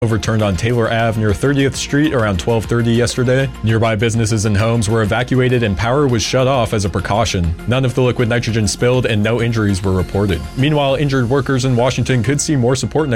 overturned on Taylor Ave near 30th Street around 12:30 yesterday. Nearby businesses and homes were evacuated and power was shut off as a precaution. None of the liquid nitrogen spilled and no injuries were reported. Meanwhile, injured workers in Washington could see more support